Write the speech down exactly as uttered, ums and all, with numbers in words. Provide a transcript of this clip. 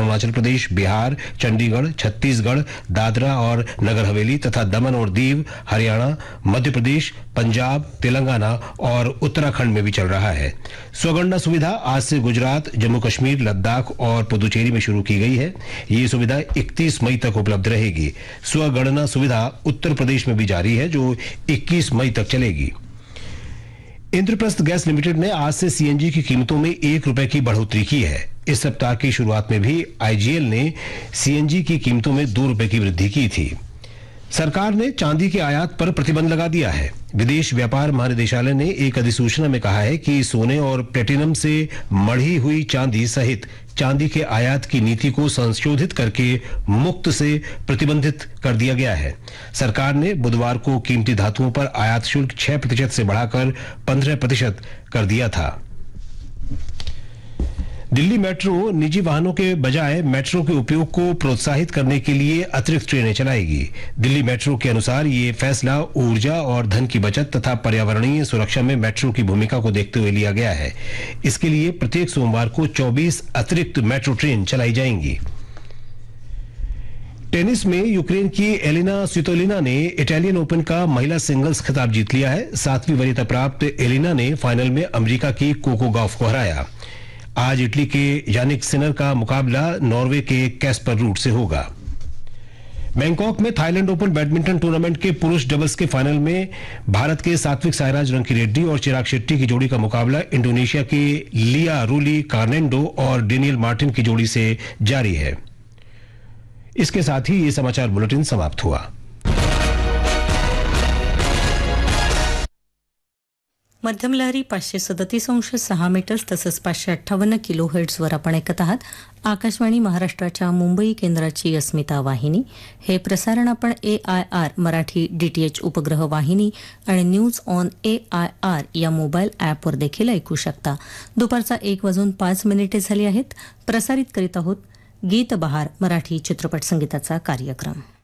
अरुणाचल प्रदेश, बिहार, चंडीगढ़, छत्तीसगढ़, दादरा और नगर हवेली तथा दमन और दीव, हरियाणा, मध्य प्रदेश, पंजाब, तेलंगाना और उत्तराखंड में भी चल रहा है। स्वगणना सुविधा आज से गुजरात, जम्मू कश्मीर, लद्दाख और पुदुचेरी में शुरू की गई है। ये सुविधा इकतीस मई तक उपलब्ध रहेगी। स्वगणना सुविधा उत्तर प्रदेश में भी जारी है, जो इक्कीस मई तक चलेगी। इंद्रप्रस्थ गैस लिमिटेड ने आज से सीएनजी की कीमतों में एक रुपए की बढ़ोतरी की है। इस सप्ताह की शुरुआत में भी आईजीएल ने सीएनजी की कीमतों में दो रुपए की वृद्धि की थी। सरकार ने चांदी के आयात पर प्रतिबंध लगा दिया है। विदेश व्यापार महानिदेशालय ने एक अधिसूचना में कहा है कि सोने और प्लेटिनम से मढ़ी हुई चांदी सहित चांदी के आयात की नीति को संशोधित करके मुक्त से प्रतिबंधित कर दिया गया है। सरकार ने बुधवार को कीमती धातुओं पर आयात शुल्क छह प्रतिशत से बढ़ाकर पंद्रह प्रतिशत कर दिया था। दिल्ली मेट्रो निजी वाहनों के बजाय मेट्रो के उपयोग को प्रोत्साहित करने के लिए अतिरिक्त ट्रेनें चलाएगी। दिल्ली मेट्रो के अनुसार ये फैसला ऊर्जा और धन की बचत तथा पर्यावरणीय सुरक्षा में मेट्रो की भूमिका को देखते हुए लिया गया है। इसके लिए प्रत्येक सोमवार को चौबीस अतिरिक्त मेट्रो ट्रेन चलाई जाएंगी। टेनिस में यूक्रेन की एलिना स्वितोलिना ने इटालियन ओपन का महिला सिंगल्स खिताब जीत लिया है। सातवीं वरीयता प्राप्त एलिना ने फाइनल में अमेरिका की कोको गॉफ को हराया। आज इटली के यानिक सिनर का मुकाबला नॉर्वे के कैस्पर रूट से होगा। बैंकॉक में थाईलैंड ओपन बैडमिंटन टूर्नामेंट के पुरुष डबल्स के फाइनल में भारत के सात्विक साईराज रंकीरेड्डी और चिराग शेट्टी की जोड़ी का मुकाबला इंडोनेशिया के लिया रूली कार्नेंडो और डेनियल मार्टिन की जोड़ी से जारी है। इसके साथ ही ये समाचार बुलेटिन समाप्त हुआ। मध्यम लहरी पाचशे सदतीस अंश सहा मीटर्स तसंच पाचशे अठ्ठावन्न किलो हर्ट्झवर आपण ऐकत आहात आकाशवाणी महाराष्ट्राच्या मुंबई केंद्राची अस्मिता वाहिनी। हे प्रसारण आपण ए आय आर मराठी डीटीएच उपग्रह वाहिनी आणि news on A I R या मोबाईल ॲपवर देखील ऐकू शकता। दुपारचा एक वाजून पाच मिनिटे झाली आहेत। प्रसारित करीत आहोत गीत बहार मराठी चित्रपट संगीताचा कार्यक्रम।